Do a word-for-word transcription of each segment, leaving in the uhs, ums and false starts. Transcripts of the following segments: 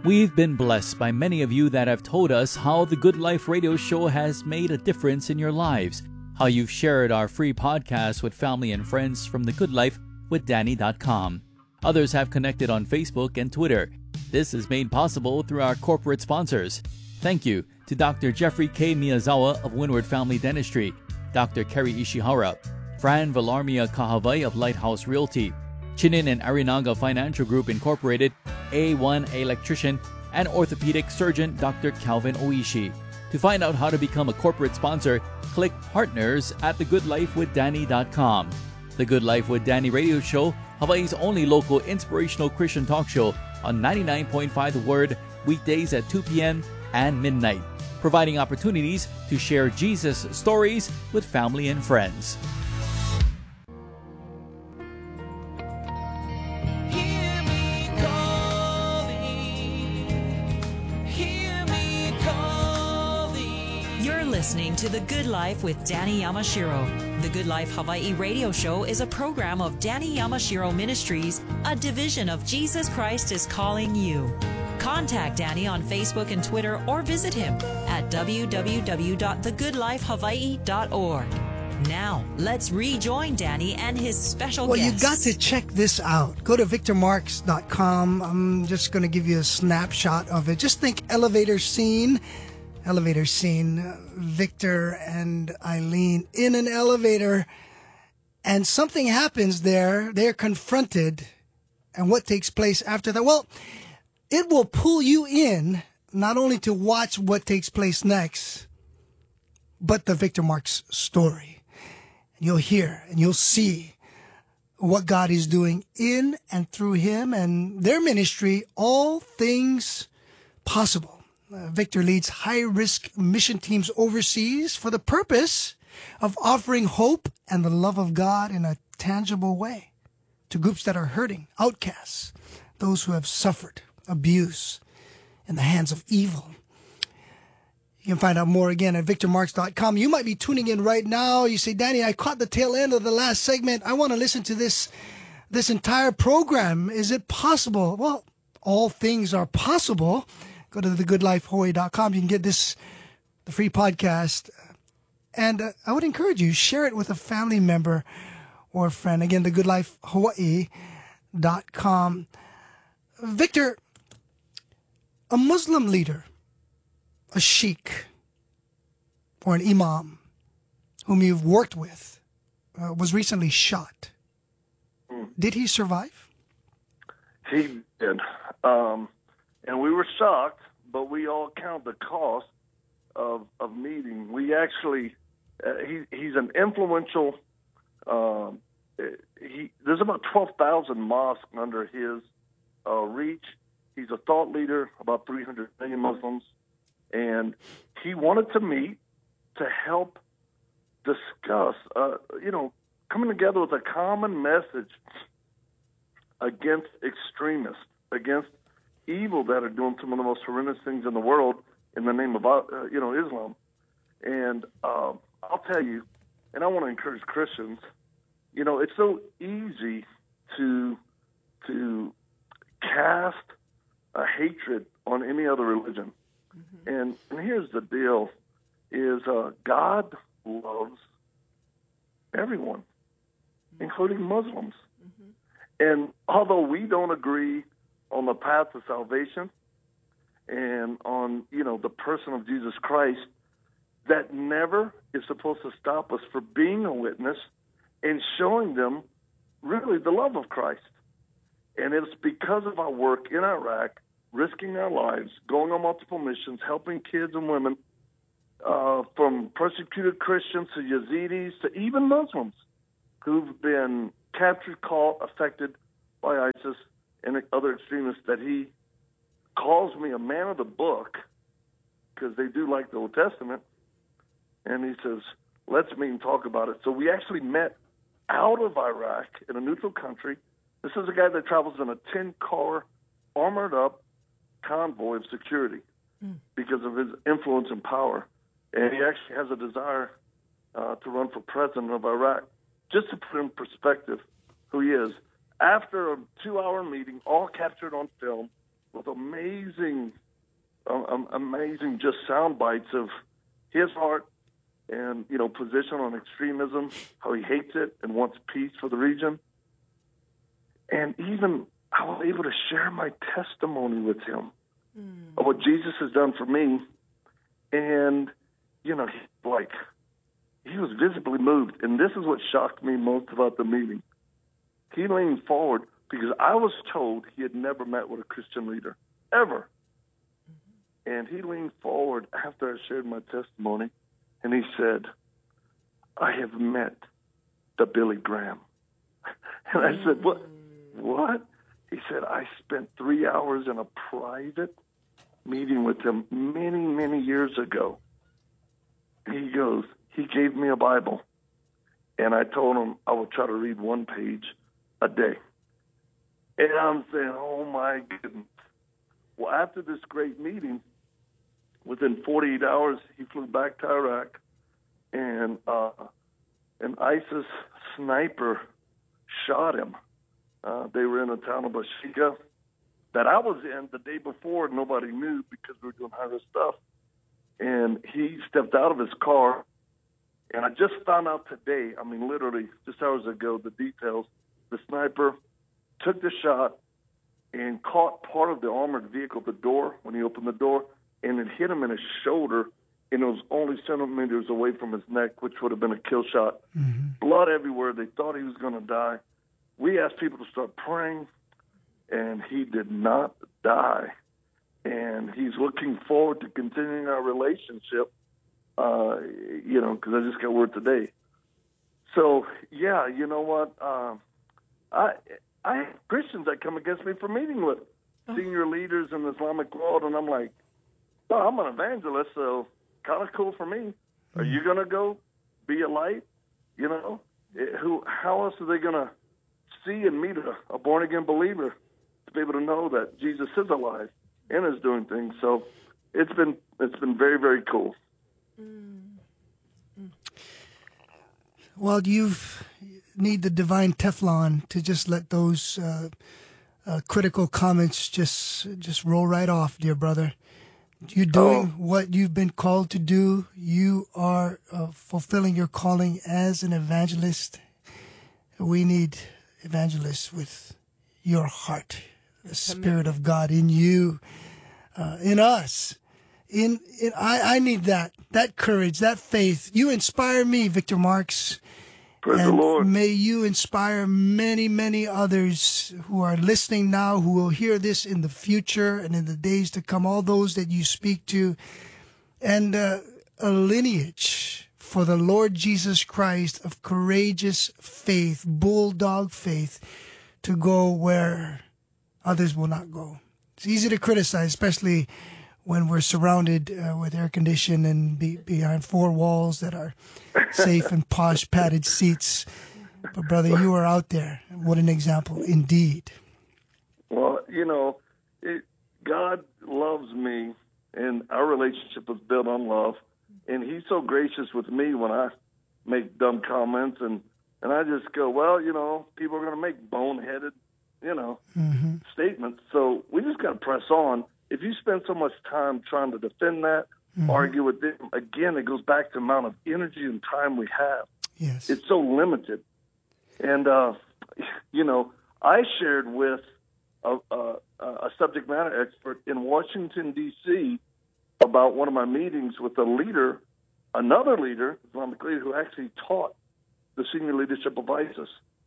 We've been blessed by many of you that have told us how the Good Life Radio Show has made a difference in your lives, how you've shared our free podcast with family and friends from the good life with danny dot com. Others have connected on Facebook and Twitter. This is made possible through our corporate sponsors. Thank you to Doctor Jeffrey K. Miyazawa of Windward Family Dentistry, Doctor Kerry Ishihara, Fran Villarmia Kahavai of Lighthouse Realty, Chinin and Arinaga Financial Group Incorporated, A one Electrician, and orthopedic surgeon Doctor Calvin Oishi. To find out how to become a corporate sponsor, click Partners at the good life with danny dot com. The Good Life with Danny radio show, Hawaii's only local inspirational Christian talk show on ninety-nine point five The Word, weekdays at two p.m. and midnight, providing opportunities to share Jesus stories with family and friends. Listening to The Good Life with Danny Yamashiro. The Good Life Hawaii radio show is a program of Danny Yamashiro Ministries, a division of Jesus Christ is Calling You. Contact Danny on Facebook and Twitter or visit him at w w w dot the good life hawaii dot org. Now, let's rejoin Danny and his special well, guests. Well, you got to check this out. Go to victor marks dot com. I'm just going to give you a snapshot of it. Just think elevator scene. Elevator scene, Victor and Eileen in an elevator, and something happens there. They're confronted, and what takes place after that? Well, it will pull you in not only to watch what takes place next, but the Victor Marks story. And you'll hear and you'll see what God is doing in and through him and their ministry, All Things Possible. Uh, Victor leads high-risk mission teams overseas for the purpose of offering hope and the love of God in a tangible way to groups that are hurting, outcasts, those who have suffered abuse in the hands of evil. You can find out more again at victor marks dot com. You might be tuning in right now. You say, Danny, I caught the tail end of the last segment. I want to listen to this, this entire program. Is it possible? Well, all things are possible. Go to the good life hawaii dot com. You can get this, the free podcast. And uh, I would encourage you, share it with a family member or a friend. Again, the good life hawaii dot com. Victor, a Muslim leader, a sheikh, or an imam whom you've worked with uh, was recently shot. Did he survive? He did. Um, and we were shocked, but we all count the cost of of meeting. We actually, uh, he he's an influential, um, he there's about twelve thousand mosques under his uh, reach. He's a thought leader, about three hundred million Muslims. And he wanted to meet to help discuss, uh, you know, coming together with a common message against extremists, against evil that are doing some of the most horrendous things in the world in the name of, uh, you know, Islam. And uh, I'll tell you, and I want to encourage Christians, you know, it's so easy to to cast a hatred on any other religion. Mm-hmm. And, and here's the deal, is uh, God loves everyone, mm-hmm. including Muslims. Mm-hmm. And although we don't agree on the path of salvation and on, you know, the person of Jesus Christ, that never is supposed to stop us from being a witness and showing them really the love of Christ. And it's because of our work in Iraq, risking our lives, going on multiple missions, helping kids and women, uh, from persecuted Christians to Yazidis to even Muslims who've been captured, caught, affected by ISIS and other extremists, that he calls me a man of the book, because they do like the Old Testament, and he says, let's meet and talk about it. So we actually met out of Iraq in a neutral country. This is a guy that travels in a ten-car, armored-up convoy of security mm. because of his influence and power. And he actually has a desire uh, to run for president of Iraq. Just to put in perspective who he is, after a two-hour meeting, all captured on film, with amazing, um, amazing just sound bites of his heart and, you know, position on extremism, how he hates it and wants peace for the region. And even I was able to share my testimony with him mm. of what Jesus has done for me. And, you know, he, like, he was visibly moved. And this is what shocked me most about the meeting. He leaned forward because I was told he had never met with a Christian leader, ever. Mm-hmm. And he leaned forward after I shared my testimony, and he said, I have met the Billy Graham. And I said, what? What? He said, I spent three hours in a private meeting with him many, many years ago. He goes, he gave me a Bible, and I told him I would try to read one page a day. And I'm saying, oh, my goodness. Well, after this great meeting, within forty-eight hours, he flew back to Iraq, and uh, an ISIS sniper shot him. Uh, they were in a town of Bashika that I was in the day before. Nobody knew because we were doing high-risk stuff. And he stepped out of his car, and I just found out today, I mean, literally just hours ago, the details. The sniper took the shot and caught part of the armored vehicle, the door, when he opened the door, and it hit him in his shoulder, and it was only centimeters away from his neck, which would have been a kill shot. Mm-hmm. Blood everywhere. They thought he was going to die. We asked people to start praying, and he did not die. And he's looking forward to continuing our relationship, uh, you know, because I just got word today. So, yeah, you know what? Uh, I I have Christians that come against me for meeting with oh. senior leaders in the Islamic world, and I'm like, well, I'm an evangelist, so kind of cool for me. Mm-hmm. Are you going to go be a light? You know, it, who? How else are they going to see and meet a, a born-again believer to be able to know that Jesus is alive and is doing things? So it's been it's been very, very cool. Mm-hmm. Well, you've need the divine Teflon to just let those uh, uh, critical comments just just roll right off, dear brother. You're doing oh. what you've been called to do. You are uh, fulfilling your calling as an evangelist. We need evangelists with your heart, the Spirit of God in you, uh, in us. In, in I, I need that, that courage, that faith. You inspire me, Victor Marks. Praise and the Lord. May you inspire many, many others who are listening now, who will hear this in the future and in the days to come, all those that you speak to, and uh, a lineage for the Lord Jesus Christ of courageous faith, bulldog faith, to go where others will not go. It's easy to criticize, especially when we're surrounded uh, with air conditioning and be, behind four walls that are safe and posh padded seats. But brother, you are out there. What an example indeed. Well, you know, it, God loves me, and our relationship is built on love. And he's so gracious with me when I make dumb comments, and, and I just go, well, you know, people are going to make boneheaded, you know, mm-hmm. statements. So we just got to press on. If you spend so much time trying to defend that, mm-hmm. argue with them, again, it goes back to the amount of energy and time we have. Yes. It's so limited. And, uh, you know, I shared with a, a, a subject matter expert in Washington, D C about one of my meetings with a leader, another leader, Islamic leader, who actually taught the senior leadership of ISIS.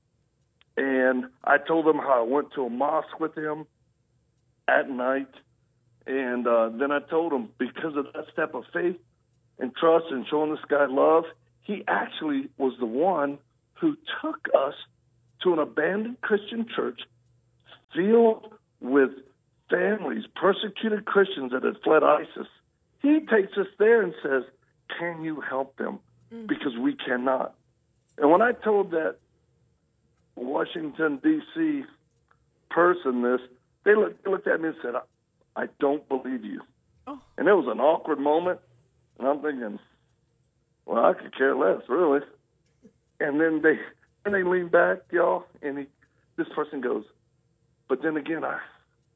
And I told them how I went to a mosque with him at night. And uh, then I told him, because of that step of faith and trust and showing this guy love, he actually was the one who took us to an abandoned Christian church filled with families, persecuted Christians that had fled ISIS. He takes us there and says, can you help them? Mm. Because we cannot. And when I told that Washington, D C person this, they looked, they looked at me and said, I don't believe you. Oh. And it was an awkward moment. And I'm thinking, well, I could care less, really. And then they and they lean back, y'all, and he, this person goes, but then again, I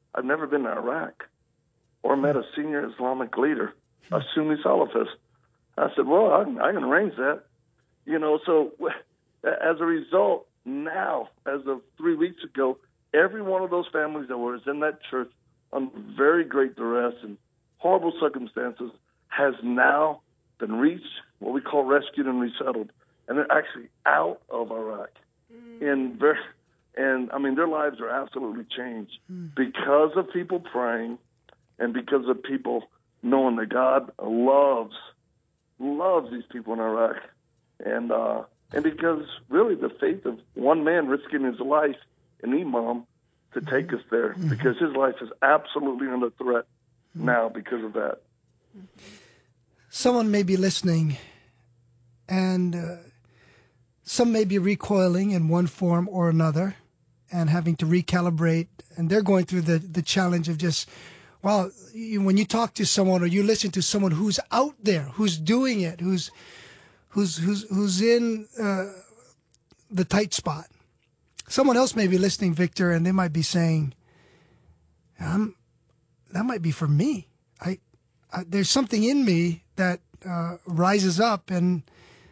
I've never been to Iraq or met a senior Islamic leader, a Sunni Salafist. I said, well, I, I can arrange that. You know, so as a result, now, as of three weeks ago, every one of those families that was in that church under very great duress and horrible circumstances has now been reached, what we call rescued and resettled, and they're actually out of Iraq. Mm. And, very, and, I mean, their lives are absolutely changed mm. because of people praying and because of people knowing that God loves, loves these people in Iraq. And uh, and because, really, the faith of one man risking his life, an imam, to take us there, mm-hmm. because his life is absolutely under threat mm-hmm. now because of that. Someone may be listening, and uh, some may be recoiling in one form or another and having to recalibrate, and they're going through the, the challenge of just, well, you, when you talk to someone or you listen to someone who's out there, who's doing it, who's who's who's who's in uh, the tight spot. Someone else may be listening, Victor, and they might be saying, um, that might be for me. I, I there's something in me that uh, rises up, and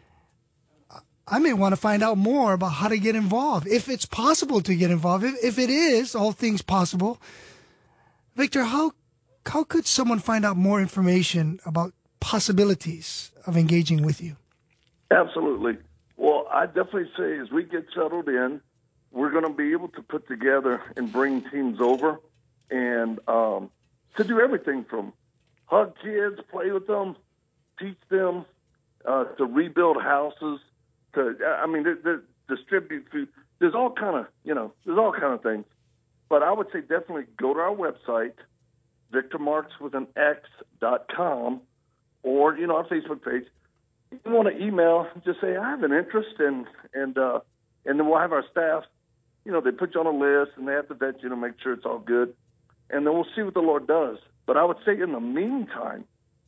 I may want to find out more about how to get involved, if it's possible to get involved. If, if it is, all things possible. Victor, how how could someone find out more information about possibilities of engaging with you? Absolutely. Well, I definitely say as we get settled in, we're going to be able to put together and bring teams over and um, to do everything from hug kids, play with them, teach them, uh, to rebuild houses, to, I mean, they, they distribute food. There's all kind of, you know, there's all kind of things. But I would say definitely go to our website, victor marks with an X dot com, or, you know, our Facebook page. You want to email, just say, I have an interest, in, and uh, and then we'll have our staff, you know, they put you on a list, and they have to vet you to make sure it's all good. And then we'll see what the Lord does. But I would say in the meantime,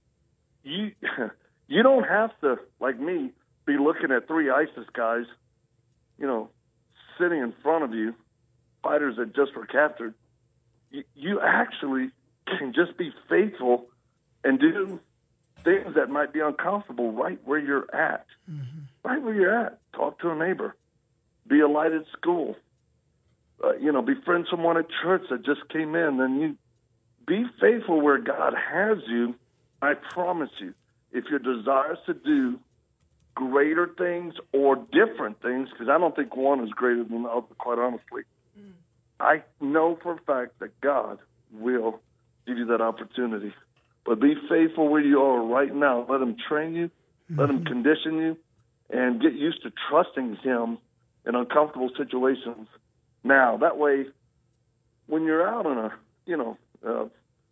you you don't have to, like me, be looking at three ISIS guys, you know, sitting in front of you, fighters that just were captured. You, you actually can just be faithful and do things that might be uncomfortable right where you're at. Mm-hmm. Right where you're at. Talk to a neighbor. Be a light at school. Uh, you know, befriend someone at church that just came in. And you be faithful where God has you. I promise you, if you're desirous to do greater things or different things, because I don't think one is greater than the other, quite honestly, mm. I know for a fact that God will give you that opportunity. But be faithful where you are right now. Let him train you, mm-hmm. let him condition you, and get used to trusting him in uncomfortable situations now. That way, when you're out in a, you know, uh,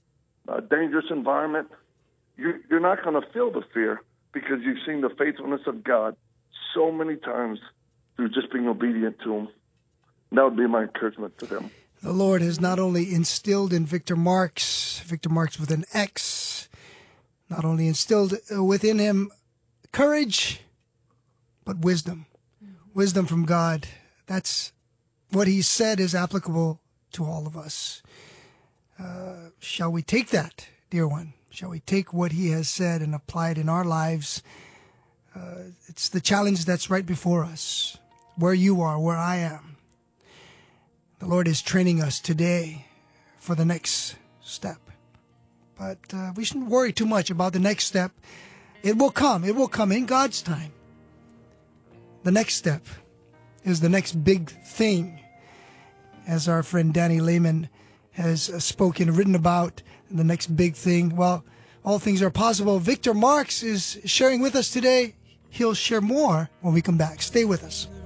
a dangerous environment, you're, you're not going to feel the fear because you've seen the faithfulness of God so many times through just being obedient to him. And that would be my encouragement to them. The Lord has not only instilled in Victor Marks, Victor Marks with an X, not only instilled within him courage, but wisdom. Wisdom from God. That's what he said is applicable to all of us. Uh, shall we take that, dear one? Shall we take what he has said and apply it in our lives? Uh, it's the challenge that's right before us, where you are, where I am. The Lord is training us today for the next step. But uh, we shouldn't worry too much about the next step. It will come. It will come in God's time. The next step is the next big thing. As our friend Danny Lehman has spoken, written about the next big thing. Well, all things are possible. Victor Marks is sharing with us today. He'll share more when we come back. Stay with us.